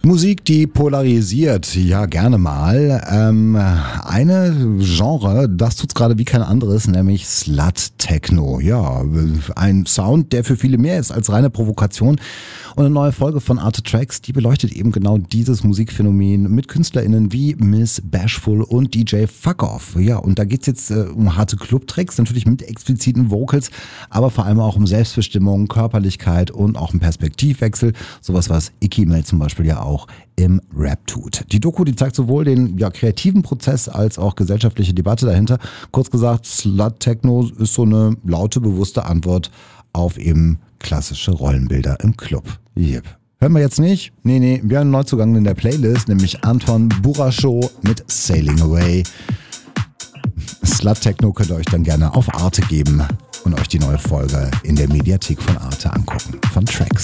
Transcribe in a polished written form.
Musik, die polarisiert, ja gerne mal. Eine Genre, das tut's gerade wie kein anderes, nämlich Slut-Techno. Ja, ein Sound, der für viele mehr ist als reine Provokation. Und eine neue Folge von Arte Tracks, die beleuchtet eben genau dieses Musikphänomen mit KünstlerInnen wie Miss Bashful und DJ Fuck Off. Ja, und da geht's jetzt um harte Club-Tracks, natürlich mit expliziten Vocals, aber vor allem auch um Selbstbestimmung, Körperlichkeit und auch einen Perspektivwechsel. Sowas, was Icky Mel zum Beispiel ja auch im Rap tut. Die Doku, die zeigt sowohl den kreativen Prozess als auch gesellschaftliche Debatte dahinter. Kurz gesagt, Slut-Techno ist so eine laute, bewusste Antwort auf eben klassische Rollenbilder im Club. Yep. Hören wir jetzt nicht? Nee, wir haben einen Neuzugang in der Playlist, nämlich Anton Buraschow mit Sailing Away. Slut-Techno könnt ihr euch dann gerne auf Arte geben und euch die neue Folge in der Mediathek von Arte angucken. Von Tracks.